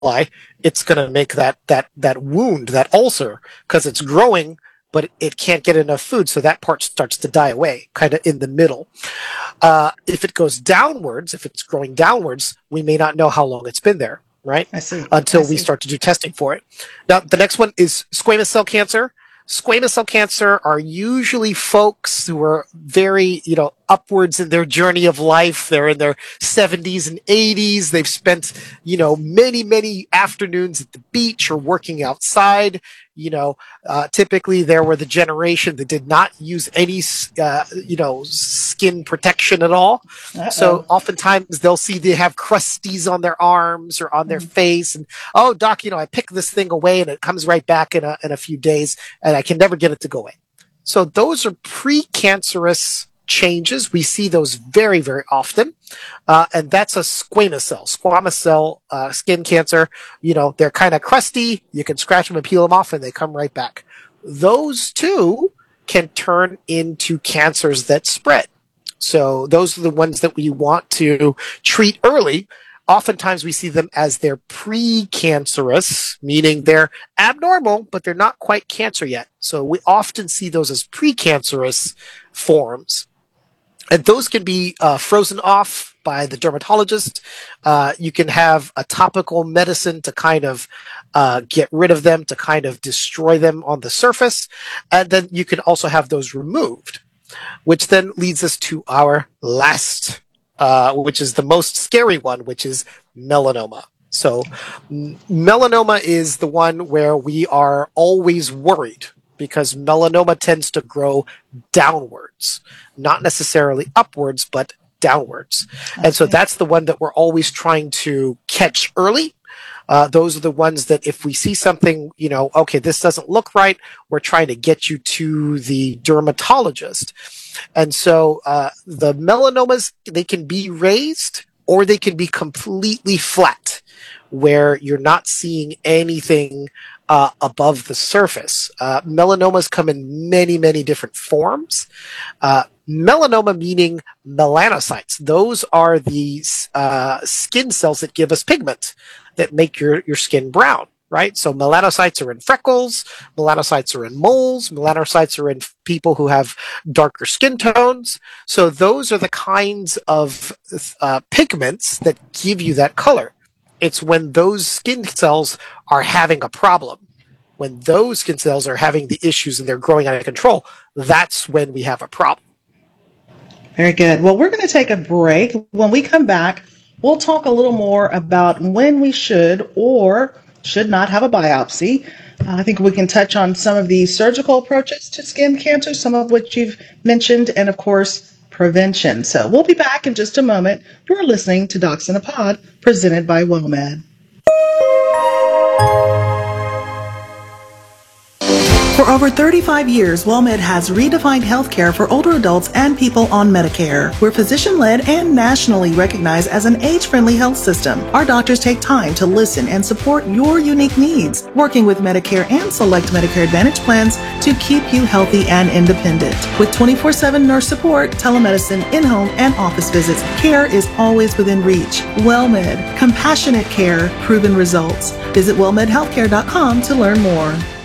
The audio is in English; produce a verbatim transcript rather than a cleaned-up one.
it's going to make that that that wound, that ulcer, because it's growing, but it can't get enough food, so that part starts to die away, kind of in the middle. Uh, if it goes downwards, if it's growing downwards, we may not know how long it's been there, right? I see. Until I see. we start to do testing for it. Now, the next one is squamous cell cancer. Squamous cell cancer are usually folks who are very, you know, upwards in their journey of life. They're in their seventies and eighties. They've spent, you know, many, many afternoons at the beach or working outside. You know, uh, typically they were the generation that did not use any, uh, you know, skin protection at all. Uh-oh. So oftentimes they'll see they have crusties on their arms or on their mm. face. And, oh, doc, you know, I pick this thing away and it comes right back in a, in a few days and I can never get it to go away. So those are precancerous changes. We see those very, very often. Uh, and that's a squamous cell, squamous cell, uh, skin cancer. You know, they're kind of crusty. You can scratch them and peel them off and they come right back. Those too can turn into cancers that spread. So those are the ones that we want to treat early. Oftentimes we see them as they're precancerous, meaning they're abnormal, but they're not quite cancer yet. So we often see those as precancerous forms. And those can be uh, frozen off by the dermatologist. Uh, you can have a topical medicine to kind of uh, get rid of them, to kind of destroy them on the surface. And then you can also have those removed, which then leads us to our last, uh, which is the most scary one, which is melanoma. So m- melanoma is the one where we are always worried, because melanoma tends to grow downwards, not necessarily upwards, but downwards. Okay. And so that's the one that we're always trying to catch early. Uh, those are the ones that if we see something, you know, okay, this doesn't look right, we're trying to get you to the dermatologist. And so uh, the melanomas, they can be raised or they can be completely flat, where you're not seeing anything Uh, above the surface. Uh, melanomas come in many, many different forms. Uh, melanoma meaning melanocytes. Those are the uh, skin cells that give us pigment, that make your, your skin brown, right? So melanocytes are in freckles, melanocytes are in moles, melanocytes are in people who have darker skin tones. So those are the kinds of uh, pigments that give you that color. It's when those skin cells are having a problem, when those skin cells are having the issues and they're growing out of control, that's when we have a problem. Very good. Well, we're going to take a break. When we come back, we'll talk a little more about when we should or should not have a biopsy. Uh, I think we can touch on some of the surgical approaches to skin cancer, some of which you've mentioned, and of course, prevention. So we'll be back in just a moment. You're listening to Docs in a Pod, presented by WellMed. For over thirty-five years, WellMed has redefined healthcare for older adults and people on Medicare. We're physician-led and nationally recognized as an age-friendly health system. Our doctors take time to listen and support your unique needs, working with Medicare and select Medicare Advantage plans to keep you healthy and independent. With twenty-four seven nurse support, telemedicine, in-home, and office visits, care is always within reach. WellMed, compassionate care, proven results. Visit well med healthcare dot com to learn more.